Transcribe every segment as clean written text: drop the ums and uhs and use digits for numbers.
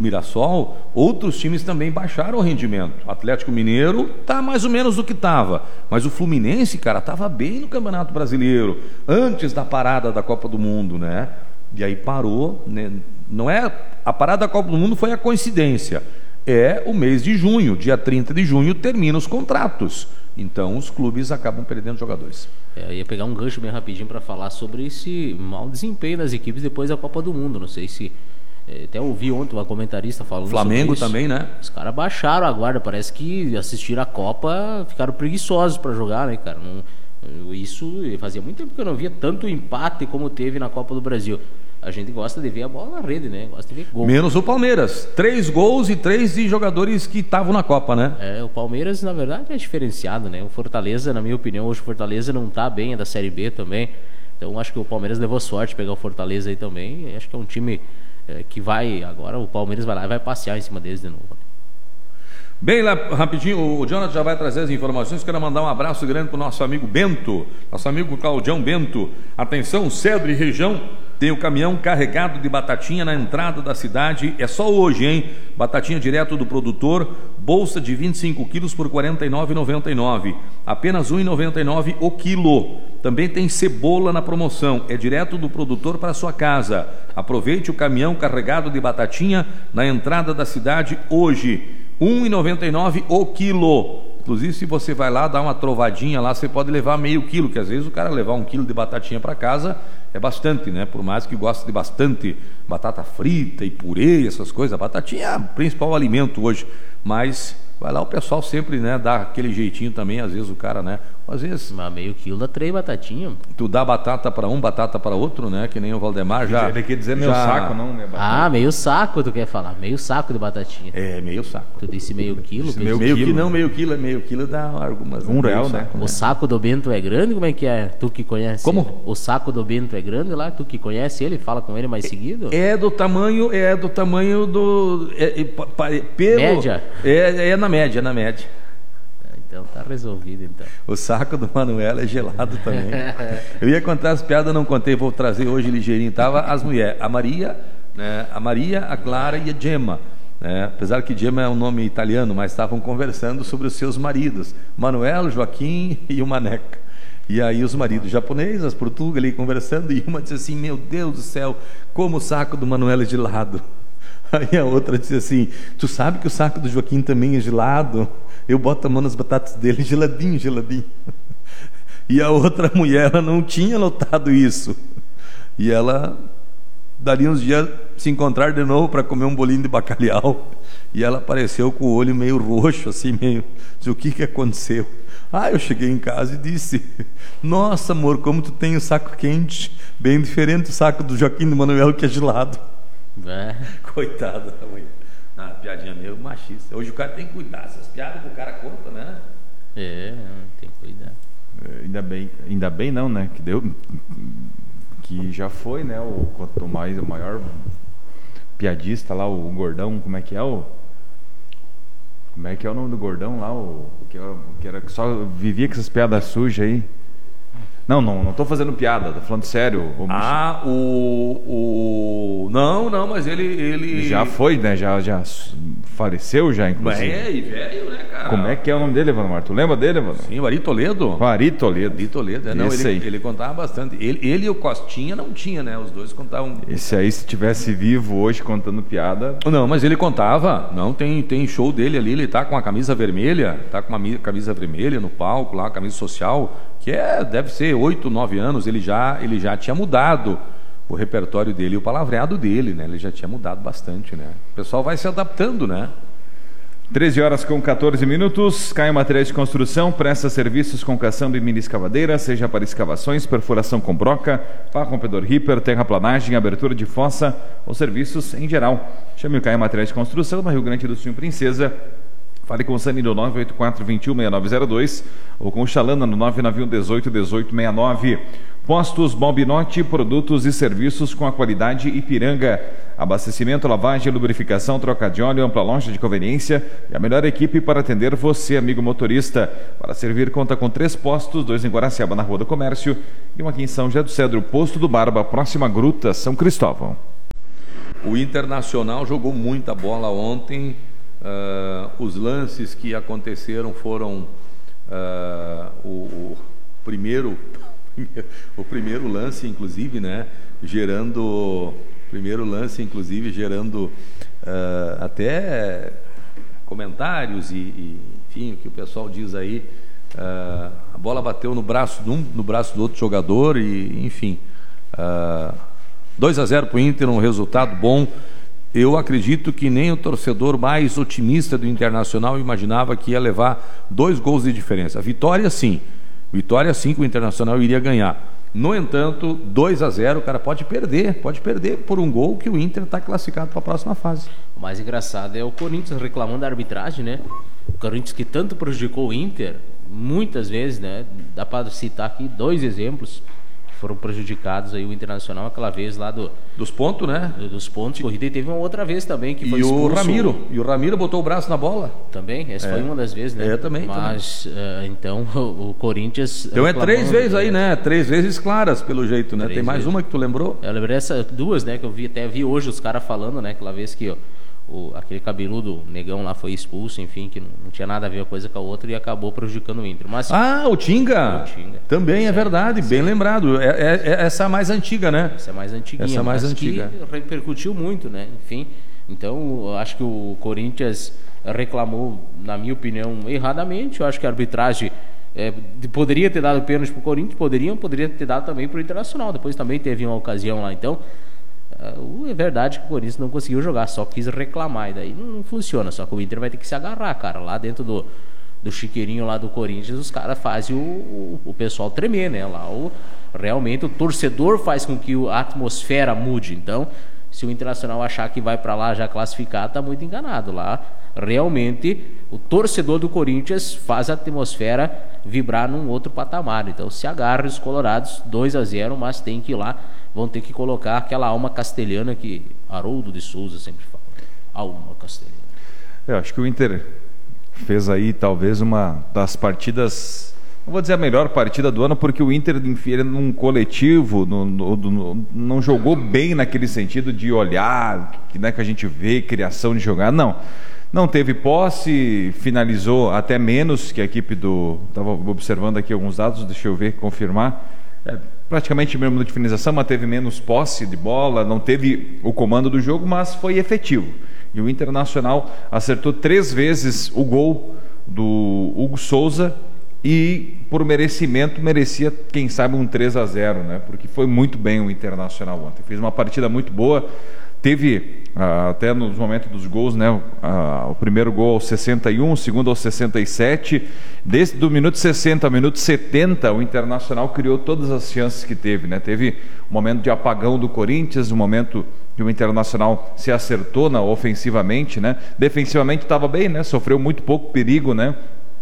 Mirassol, outros times também baixaram o rendimento. O Atlético Mineiro está mais ou menos do que estava, mas o Fluminense, cara, estava bem no Campeonato Brasileiro, antes da parada da Copa do Mundo, né? E aí parou, né? Não é, a parada da Copa do Mundo foi a coincidência, é o mês de junho, dia 30 de junho termina os contratos, então os clubes acabam perdendo jogadores. Eu ia pegar um gancho bem rapidinho para falar sobre esse mau desempenho das equipes depois da Copa do Mundo. Não sei se... até ouvi ontem uma comentarista falando Flamengo também, né? Os caras baixaram a guarda, parece que assistiram a Copa, ficaram preguiçosos para jogar, né, cara? Isso fazia muito tempo que eu não via tanto empate como teve na Copa do Brasil. A gente gosta de ver a bola na rede, né? Gosta de ver gol. Menos o Palmeiras. 3 gols e 3 de jogadores que estavam na Copa, né? O Palmeiras, na verdade, é diferenciado, né? O Fortaleza, na minha opinião, hoje o Fortaleza não tá bem, é da Série B também. Então, acho que o Palmeiras levou sorte de pegar o Fortaleza aí também. Acho que é um time que vai... Agora o Palmeiras vai lá e vai passear em cima deles de novo. Bem, lá rapidinho, o Jonathan já vai trazer as informações. Quero mandar um abraço grande para o nosso amigo Bento, nosso amigo Claudião Bento. Atenção, Cedro e região, tem o caminhão carregado de batatinha na entrada da cidade. É só hoje, hein? Batatinha direto do produtor, bolsa de 25 quilos por R$ 49,99. Apenas R$ 1,99 o quilo. Também tem cebola na promoção, é direto do produtor para sua casa. Aproveite o caminhão carregado de batatinha na entrada da cidade hoje. R$ 1,99 o quilo. Inclusive, se você vai lá dar uma trovadinha lá, você pode levar meio quilo, que às vezes o cara levar 1 quilo de batatinha para casa é bastante, né? Por mais que goste de bastante batata frita e purê, essas coisas, a batatinha é o principal alimento hoje, mas vai lá o pessoal sempre, né, dá aquele jeitinho também, às vezes o cara, né, às vezes... Mas meio quilo dá 3 batatinhas. Tu dá batata para um, batata para outro, né, que nem o Valdemar já... Ele quer dizer meio saco, não, né? Ah, meio saco tu quer falar, meio saco de batatinha. É, meio saco. Tu disse meio quilo? Meio quilo, não, meio quilo dá algumas... R$1, né? O saco do Bento é grande, como é que é? Tu que conhece? Como? Ele? O saco do Bento é grande lá, tu que conhece ele, fala com ele mais seguido? É do tamanho do... Média? É na média. Então tá resolvido, então. O saco do Manuel é gelado também. Eu ia contar as piadas, não contei, vou trazer hoje ligeirinho. Tava as mulheres, a Maria, né, a Clara e a Gemma. Né? Apesar que Gemma é um nome italiano, mas estavam conversando sobre os seus maridos, Manuel, Joaquim e o Maneca. E aí os maridos japoneses, as portuguesas ali conversando, e uma disse assim: meu Deus do céu, como o saco do Manuel é gelado. Aí a outra disse assim: tu sabe que o saco do Joaquim também é gelado? Eu boto a mão nas batatas dele, geladinho. E a outra mulher, ela não tinha notado isso. E ela, dali uns dias, se encontrar de novo para comer um bolinho de bacalhau. E ela apareceu com o olho meio roxo, assim, meio... Disse: o que aconteceu? Eu cheguei em casa e disse: nossa, amor, como tu tem o saco quente. Bem diferente do saco do Joaquim do Manuel, que é gelado. Coitada da mulher. Piadinha meio machista. Hoje o cara tem que cuidar. Essas piadas que o cara conta, né? Tem que cuidar. Ainda bem não, né? Que já foi, né? O maior piadista lá, o Gordão. Como é que é o nome do Gordão lá? Que era que só vivia com essas piadas sujas aí. Não tô fazendo piada, tô falando sério. Não, mas ele... Já foi, né? Já faleceu já, inclusive. Velho, né, cara? Como é que é o nome dele, Evandro? Tu lembra dele, Evandro? Sim, o Ari Toledo. Ele contava bastante. Ele e o Costinha não tinha, né? Os dois contavam. Esse aí, se tivesse vivo hoje contando piada... Não, mas ele contava. Não, tem show dele ali, ele tá com a camisa vermelha, no palco lá, camisa social, que deve ser 8, 9 anos, ele já tinha mudado o repertório dele e o palavreado dele, né? Ele já tinha mudado bastante, né? O pessoal vai se adaptando, né? 13h14. Caio Materiais de Construção presta serviços com caçamba e mini escavadeira, seja para escavações, perfuração com broca, pá rompedor ripper, terraplanagem, abertura de fossa ou serviços em geral. Chame o Caio Materiais de Construção, no Rio Grande do Sul, Princesa. Fale com o Sani no 984-21-6902 ou com o Xalana no 991-18-1869. Postos Balbinotti, produtos e serviços com a qualidade Ipiranga. Abastecimento, lavagem, lubrificação, troca de óleo, ampla loja de conveniência e a melhor equipe para atender você, amigo motorista. Para servir, conta com 3 postos, 2 em Guaraciaba, na Rua do Comércio, e um aqui em São José do Cedro, Posto do Barba, próxima Gruta, São Cristóvão. O Internacional jogou muita bola ontem. Os lances que aconteceram foram o primeiro lance, inclusive, né? Gerando até comentários e enfim, o que o pessoal diz aí. A bola bateu no braço de um, no braço do outro jogador e enfim, 2-0 para o Inter, um resultado bom. Eu acredito que nem o torcedor mais otimista do Internacional imaginava que ia levar 2 gols de diferença. Vitória sim que o Internacional iria ganhar. No entanto, 2-0, o cara pode perder por um gol, que o Inter está classificado para a próxima fase. O mais engraçado é o Corinthians reclamando da arbitragem, né? O Corinthians que tanto prejudicou o Inter, muitas vezes, né? Dá para citar aqui 2 exemplos que foram prejudicados aí, o Internacional, aquela vez lá dos pontos, né? Dos pontos de corrida, e teve uma outra vez também que foi expulso. E o Ramiro botou o braço na bola. Também, essa foi uma das vezes, né? Também. Mas, então, o Corinthians... Então é 3 vezes aí, né? 3 vezes claras, pelo jeito, né? Tem mais vezes. Uma que tu lembrou? Eu lembrei essas 2, né? Que eu até vi hoje os caras falando, né? Aquela vez que aquele cabeludo negão lá foi expulso, enfim, que não tinha nada a ver uma coisa com a outra e acabou prejudicando o Inter. Mas, o Tinga! Também é verdade, bem lembrado. Essa é a mais antiga, né? Essa é mais antiguinha, que repercutiu muito, né? Enfim, então eu acho que o Corinthians reclamou, na minha opinião, erradamente. Eu acho que a arbitragem poderia ter dado pênalti para o Corinthians, poderia ter dado também para o Internacional. Depois também teve uma ocasião lá, então... É verdade que o Corinthians não conseguiu jogar, só quis reclamar, e daí não funciona. Só que o Inter vai ter que se agarrar, cara. Lá dentro do chiqueirinho lá do Corinthians, os caras fazem o pessoal tremer, né? Lá realmente o torcedor faz com que a atmosfera mude. Então, se o Internacional achar que vai para lá já classificado, tá muito enganado. Lá realmente o torcedor do Corinthians faz a atmosfera vibrar num outro patamar. Então se agarra os colorados, 2-0, mas tem que ir lá, vão ter que colocar aquela alma castelhana que Haroldo de Souza sempre fala, alma castelhana. Eu acho que o Inter fez aí talvez uma das partidas, não vou dizer a melhor partida do ano, porque o Inter num coletivo não jogou bem naquele sentido de olhar, né, que a gente vê, criação de jogar, não teve posse, finalizou até menos que a equipe estava observando aqui alguns dados, deixa eu ver, confirmar, praticamente o mesmo número de finalização, mas teve menos posse de bola, não teve o comando do jogo, mas foi efetivo. E o Internacional acertou 3 vezes o gol do Hugo Souza e, por merecimento, merecia, quem sabe, um 3-0, né? Porque foi muito bem o Internacional ontem. Fez uma partida muito boa. Teve, até nos momentos dos gols, né, o primeiro gol aos 61, o segundo aos 67. Desde do minuto 60 ao minuto 70, o Internacional criou todas as chances que teve, né? Teve um momento de apagão do Corinthians, um momento que o Internacional se acertou ofensivamente, né? Defensivamente estava bem, né? Sofreu muito pouco perigo, né?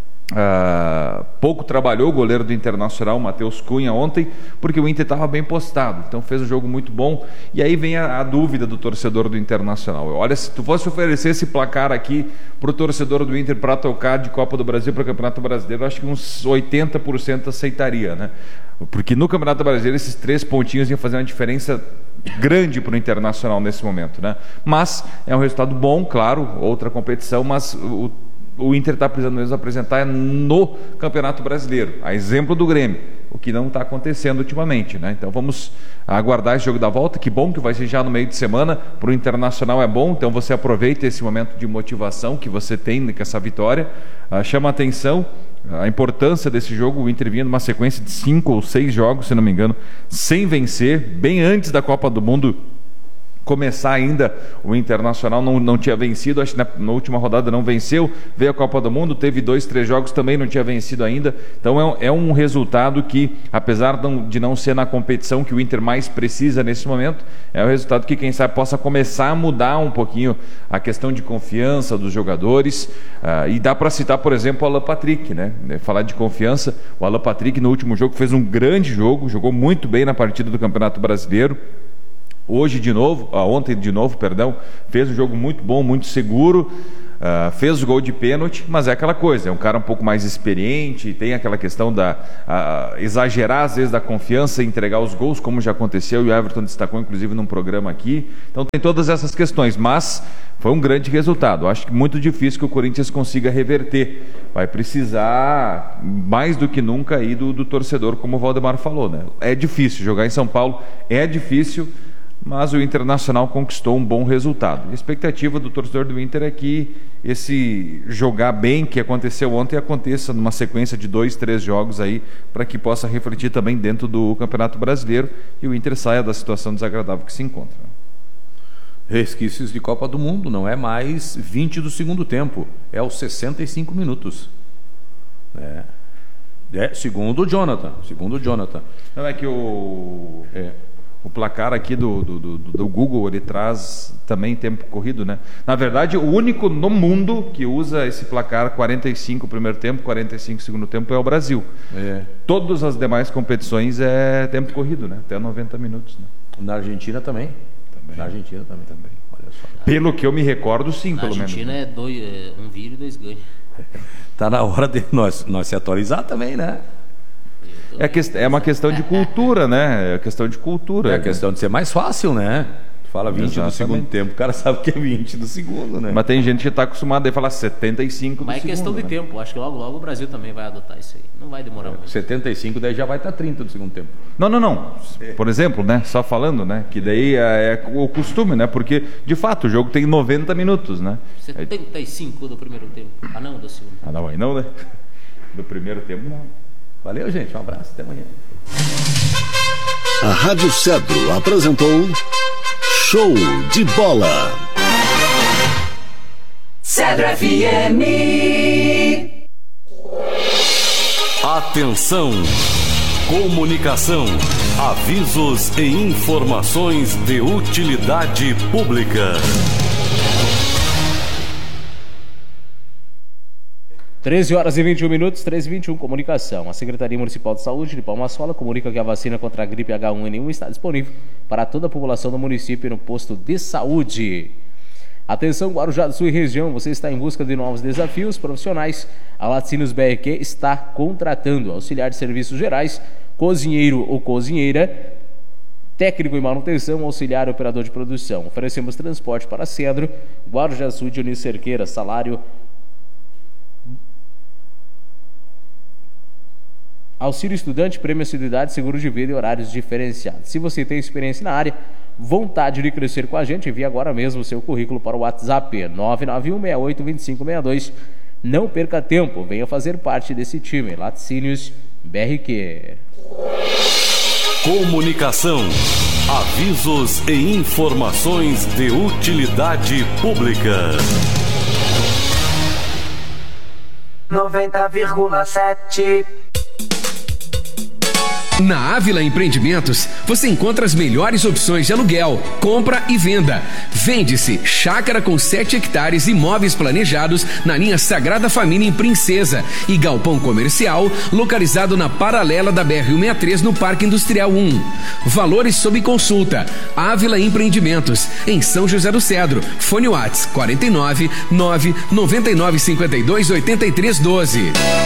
Pouco trabalhou o goleiro do Internacional, Matheus Cunha, ontem, porque o Inter estava bem postado, então fez um jogo muito bom. E aí vem a dúvida do torcedor do Internacional. Olha, se tu fosse oferecer esse placar aqui para o torcedor do Inter para tocar de Copa do Brasil para o Campeonato Brasileiro, eu acho que uns 80% aceitaria, né? Porque no Campeonato Brasileiro esses 3 pontinhos iam fazer uma diferença grande para o Internacional nesse momento, né? Mas é um resultado bom, claro, outra competição, mas o Inter está precisando mesmo apresentar no Campeonato Brasileiro, a exemplo do Grêmio, o que não está acontecendo ultimamente, né? Então vamos aguardar esse jogo da volta. Que bom que vai ser já no meio de semana, para o Internacional é bom, então você aproveita esse momento de motivação que você tem com essa vitória, chama a atenção a importância desse jogo. O Inter vinha numa sequência de 5 ou 6 jogos, se não me engano, sem vencer, bem antes da Copa do Mundo começar ainda. O Internacional não tinha vencido, acho que na última rodada não venceu, veio a Copa do Mundo, teve 2, 3 jogos, também não tinha vencido ainda. Então é um resultado que, apesar de não ser na competição que o Inter mais precisa nesse momento, é um resultado que, quem sabe, possa começar a mudar um pouquinho a questão de confiança dos jogadores. E dá para citar, por exemplo, o Alan Patrick, né? Falar de confiança, o Alan Patrick no último jogo fez um grande jogo, jogou muito bem na partida do Campeonato Brasileiro. Ontem de novo, fez um jogo muito bom, muito seguro. fez o gol de pênalti, mas é aquela coisa, é um cara um pouco mais experiente, tem aquela questão da exagerar às vezes da confiança e entregar os gols, como já aconteceu, e o Everton destacou inclusive num programa aqui. Então tem todas essas questões, mas foi um grande resultado. Acho que muito difícil que o Corinthians consiga reverter. Vai precisar mais do que nunca aí do torcedor, como o Valdemar falou, né? É difícil jogar em São Paulo, é difícil, mas o Internacional conquistou um bom resultado. A expectativa do torcedor do Inter é que esse jogar bem que aconteceu ontem aconteça numa sequência de 2, 3 jogos aí, para que possa refletir também dentro do Campeonato Brasileiro e o Inter saia da situação desagradável que se encontra. Resquícios de Copa do Mundo, não é mais 20 do segundo tempo, é os 65 minutos. Segundo o Jonathan. Não, é que o placar aqui do Google, ele traz também tempo corrido, né? Na verdade, o único no mundo que usa esse placar 45 primeiro tempo, 45 segundo tempo é o Brasil. Todas as demais competições é tempo corrido, né? Até 90 minutos. Né? Na Argentina também. Na Argentina também. Olha só. Pelo que eu me recordo, sim, pelo menos. Na Argentina é um vira e 2 ganhos. Tá na hora de nós se atualizar também, né? É uma questão de cultura, né? É questão de cultura. É a questão de ser mais fácil, né? Fala 20 Exatamente. do segundo tempo, o cara sabe que é 20 do segundo, né? Mas tem gente que está acostumada a falar 75 do Mas é segundo. questão de né? tempo. Acho que logo o Brasil também vai adotar isso aí. Não vai demorar muito. 75, daí já vai estar 30 do segundo tempo. Não. Por exemplo, né? Só falando, né? Que daí é o costume, né? Porque, de fato, o jogo tem 90 minutos, né? 75 do primeiro tempo. Ah, não, do segundo. Ah, não, aí não, né? Do primeiro tempo, não. Valeu, gente. Um abraço. Até amanhã. A Rádio Cedro apresentou Show de Bola. Cedro FM. Atenção! Comunicação, avisos e informações de utilidade pública. 13 horas e 21 minutos, 13h21, comunicação. A Secretaria Municipal de Saúde de Palma Sola comunica que a vacina contra a gripe H1N1 está disponível para toda a população do município no posto de saúde. Atenção, Guarujá do Sul e região, você está em busca de novos desafios profissionais. A Laticínios BRQ está contratando auxiliar de serviços gerais, cozinheiro ou cozinheira, técnico em manutenção, auxiliar e operador de produção. Oferecemos transporte para Cedro, Guarujá do Sul e Dionísio Cerqueira, salário... Auxílio estudante, prêmio assiduidade, seguro de vida e horários diferenciados. Se você tem experiência na área, vontade de crescer com a gente, envie agora mesmo o seu currículo para o WhatsApp 991682562. Não perca tempo, venha fazer parte desse time. Laticínios BRQ. Comunicação, avisos e informações de utilidade pública. 90,7. Na Ávila Empreendimentos, você encontra as melhores opções de aluguel, compra e venda. Vende-se chácara com 7 hectares e imóveis planejados na linha Sagrada Família em Princesa e galpão comercial localizado na paralela da BR-163 no Parque Industrial 1. Valores sob consulta. Ávila Empreendimentos, em São José do Cedro. Fone WhatsApp 49 9 99 52 83 12.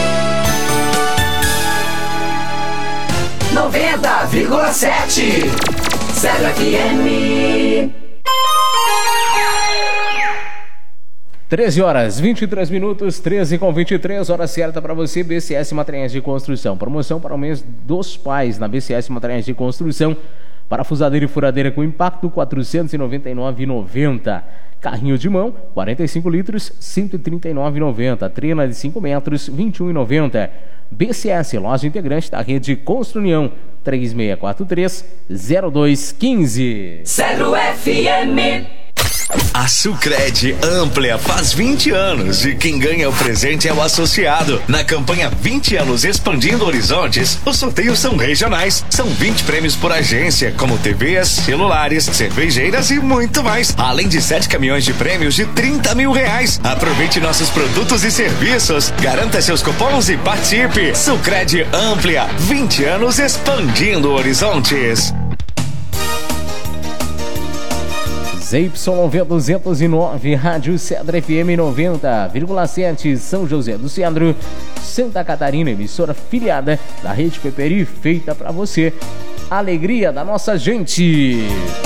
90,7 Cedro FM. 13 horas 23 minutos, 13h23, hora certa para você. BCS Materiais de Construção. Promoção para o mês dos pais na BCS Materiais de Construção. Parafusadeira e furadeira com impacto, R$ 499,90. Carrinho de mão, 45 litros, R$ 139,90. Trena de 5 metros, R$ 21,90. BCS, loja integrante da rede Construnião, 3643-0215. Cedro FM. A Sucred Amplia faz 20 anos e quem ganha o presente é o associado. Na campanha 20 anos Expandindo Horizontes, os sorteios são regionais. São 20 prêmios por agência, como TVs, celulares, cervejeiras e muito mais. Além de 7 caminhões de prêmios de R$30 mil. Aproveite nossos produtos e serviços. Garanta seus cupons e participe. Sucred Amplia, 20 anos Expandindo Horizontes. ZYV 209, Rádio Cedro FM 90,7, São José do Cedro, Santa Catarina, emissora filiada da Rede Peperi, feita para você. Alegria da nossa gente.